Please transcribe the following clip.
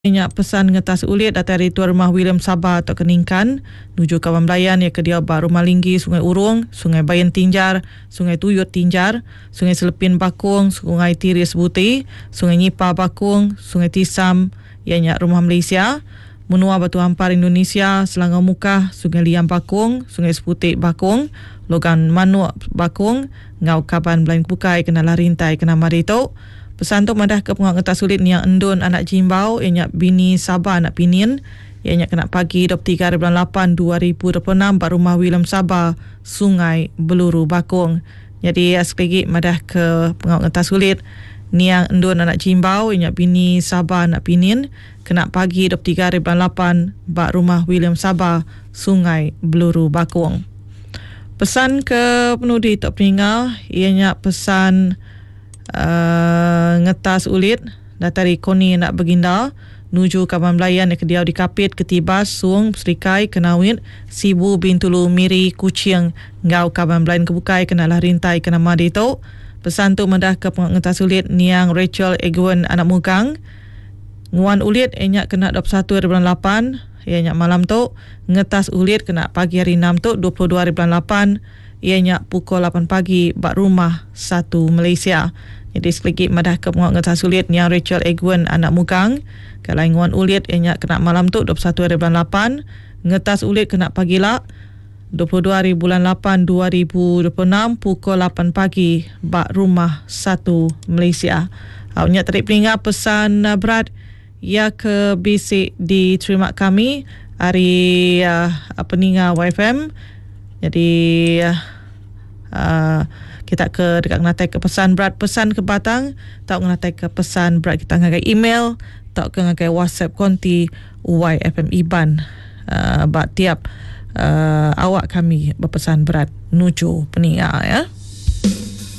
Banyak pesan ngetas ulit dari Tuan Rumah William Sabah atau Keningkan nuju Kawan Belayan ya ke dia Rumah Linggi, Sungai Urung, Sungai Bayan Tinjar, Sungai Tuyut Tinjar, Sungai Selepin Bakung, Sungai Tiris Buti, Sungai Nyipa Bakung, Sungai Tisam ianya Rumah Malaysia, Menua Batu Ampar Indonesia, Selangor Mukah, Sungai Liam Bakung, Sungai Seputik Bakung, Logan Manuk Bakung, Ngau Kaban Belain Bukai Kenalah Rintai Kena Marito. Pesan tu madah ke pengak ngetas sulit ni yang endun anak jimbau ianya bini Sabah anak pinin ianya kena pagi 23 bulan 8 2026 Rumah William Sabah Sungai Beluru Bakung. Jadi sekali lagi madah ke pengak ngetas sulit ni yang endun anak jimbau ianya bini Sabah anak pinin kena pagi 23 bulan 8 Rumah William Sabah Sungai Beluru Bakung. Pesan ke penudi Tok Peninggal ianya pesan ngetas ulit dari Koni nak Baginda nuju Kaban Belayan ke dia di Kapit Ketibas Suung Serikai Kenawit Sibu Bintulu Miri Kucing Ngau Kaban Belayan Kebukai Kenalah Rintai Kena Madito. Pesan tu mendah ke ngetas ulit niang Rachel Egwen anak Mugang nguan ulit enyak kena 21 bulan 8 ianya malam tu ngetas ulit kena pagi hari 6 tu 22 bulan 8 ianya pukul 8 pagi Rumah 1 Malaysia. Jadi sekali madah ke ngetas ulit yang Rachel Egwen anak Mugang kalau nguan ulit ianya kena malam tu 21 bulan 8 ngetas ulit kena pagi lah 22 bulan 8 2026 pukul 8 pagi Rumah 1 Malaysia. Awaknya tarik peningat pesan berat ya ke bisik diterima kami hari peningat YFM. Jadi kita ke dekat ngatai ke pesan berat pesan ke batang tak ngatai ke pesan berat kita ngagai email tak ke ngagai WhatsApp konti YFM Iban tiap awak kami berpesan berat nuju peningat ya.